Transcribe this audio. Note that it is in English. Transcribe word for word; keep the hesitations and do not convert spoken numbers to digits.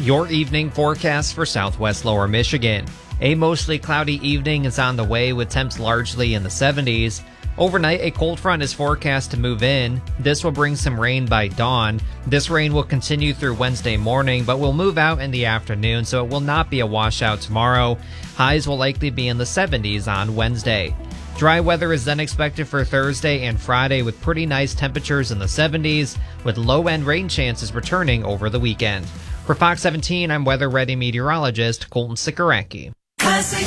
Your evening forecast for southwest lower Michigan. A mostly cloudy evening is on the way with temps largely in the seventies. Overnight, a cold front is forecast to move in. This will bring some rain by dawn. This rain will continue through Wednesday morning, but will move out in the afternoon, so it will not be a washout tomorrow. Highs will likely be in the seventies on Wednesday. Dry weather is then expected for Thursday and Friday with pretty nice temperatures in the seventies, with low-end rain chances returning over the weekend. For Fox seventeen, I'm Weather Ready meteorologist Colton Sikoracki.